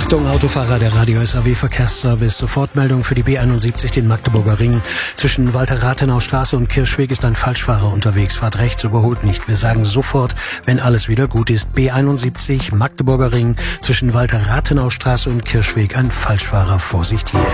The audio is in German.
Achtung, Autofahrer, der Radio SAW Verkehrsservice. Sofortmeldung für die B71, den Magdeburger Ring. Zwischen Walter-Rathenau-Straße und Kirschweg ist ein Falschfahrer unterwegs. Fahrt rechts, überholt nicht. Wir sagen sofort, wenn alles wieder gut ist. B71, Magdeburger Ring. Zwischen Walter-Rathenau-Straße und Kirschweg ein Falschfahrer. Vorsicht hier.